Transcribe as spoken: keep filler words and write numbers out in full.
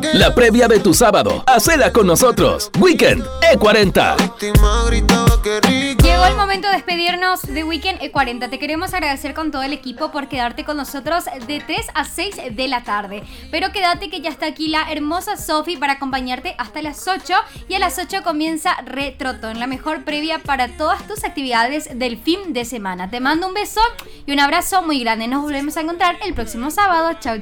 La previa de tu sábado, hacela con nosotros. Weekend E cuarenta. Llegó el momento de despedirnos de Weekend E cuarenta. Te queremos agradecer con todo el equipo por quedarte con nosotros de tres a seis de la tarde. Pero quédate que ya está aquí la hermosa Sofi para acompañarte hasta las ocho. Y a las ocho comienza Retrotón, la mejor previa para todas tus actividades del fin de semana. Te mando un beso y un abrazo muy grande. Nos volvemos a encontrar el próximo sábado. Chau, chau.